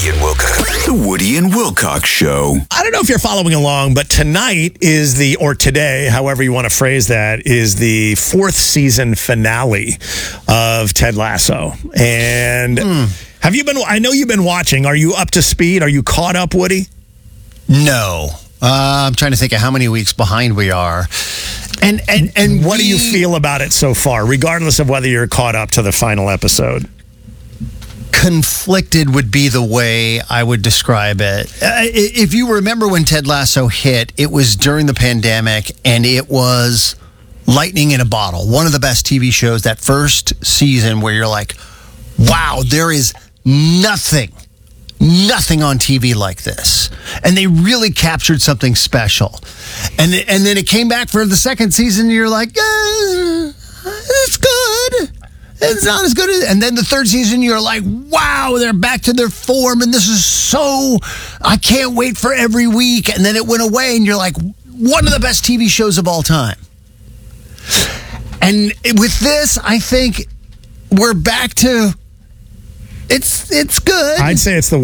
Woody and Wilcox. The Woody and Wilcox Show. I don't know if you're following along, but tonight or today, however you want to phrase that, is the 4th season finale of Ted Lasso. And have you been, I know you've been watching. Are you up to speed? Are you caught up, Woody? No. I'm trying to think of how many weeks behind we are. And what do you feel about it so far, regardless of whether you're caught up to the final episode? Conflicted would be the way I would describe it. If you remember when Ted Lasso hit, it was during the pandemic, and it was lightning in a bottle. One of the best TV shows, that first season where you're like, wow, there is nothing on TV like this. And they really captured something special. And then it came back for the second season, and you're like, it's good. It's not as good as... And then the third season, you're like, wow, they're back to their form, and this is so... I can't wait for every week. And then it went away, and you're like, one of the best TV shows of all time. And with this, I think we're back to... It's good. I'd say it's the